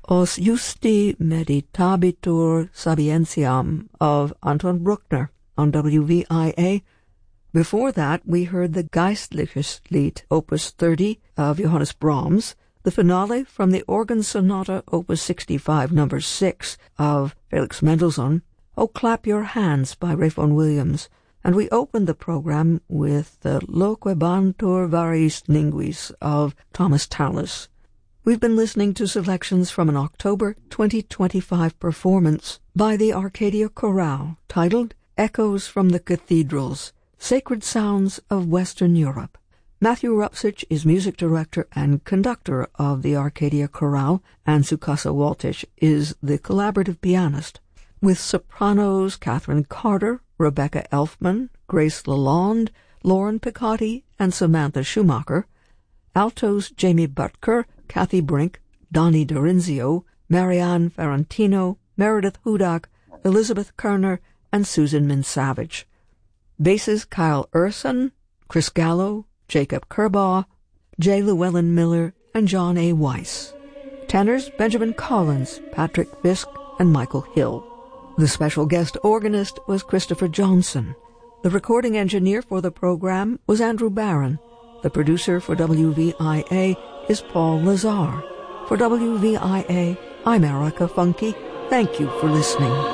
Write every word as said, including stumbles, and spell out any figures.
Os Justi Meditabitur Sapientiam of Anton Bruckner on W V I A. Before that, we heard the Geistliches Lied, Opus thirty of Johannes Brahms, the finale from the Organ Sonata, Opus sixty-five, number six of Felix Mendelssohn, O Clap Your Hands by Ralph Vaughan Williams, and we opened the program with the Loquebantur Variis Linguis of Thomas Tallis. We've been listening to selections from an October twenty twenty-five performance by the Arcadia Chorale titled Echoes from the Cathedrals, Sacred Sounds of Western Europe. Matthew Rupsich is music director and conductor of the Arcadia Chorale, and Sukasa Waltish is the collaborative pianist, with sopranos Catherine Carter, Rebecca Elfman, Grace Lalonde, Lauren Picotti, and Samantha Schumacher, altos Jamie Butker, Kathy Brink, Donnie Dorinzio, Marianne Ferrantino, Meredith Hudak, Elizabeth Kerner, and Susan Minsavage. Basses Kyle Urson, Chris Gallo, Jacob Kerbaugh, J. Llewellyn Miller, and John A. Weiss. Tenors Benjamin Collins, Patrick Fisk, and Michael Hill. The special guest organist was Christopher Johnson. The recording engineer for the program was Andrew Barron. The producer for W V I A is Paul Lazar. For W V I A, I'm Erica Funke. Thank you for listening.